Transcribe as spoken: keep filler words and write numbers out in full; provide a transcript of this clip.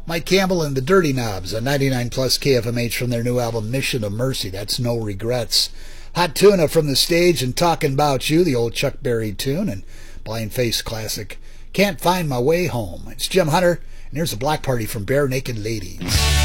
Mike Campbell and the Dirty Knobs on ninety-nine plus K F M H from their new album Mission of Mercy. That's No Regrets. Hot Tuna from the Stage and Talking About You, the old Chuck Berry tune, and Blind Faith classic Can't Find My Way Home. It's Jim Hunter, and here's a block party from Bare Naked Ladies.